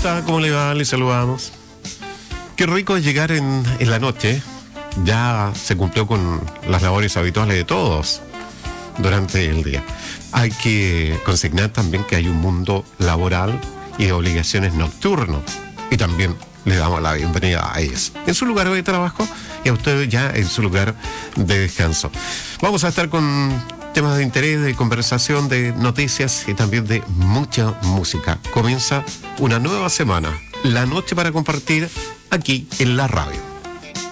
está? ¿Cómo le va? Le saludamos. Qué rico es llegar en la noche. Ya se cumplió con las labores habituales de todos durante el día. Hay que consignar también que hay un mundo laboral y de obligaciones nocturno. Y también le damos la bienvenida a ellos en su lugar de trabajo y a ustedes ya en su lugar de descanso. Vamos a estar con temas de interés, de conversación, de noticias y también de mucha música. Comienza una nueva semana, la noche para compartir aquí en la radio.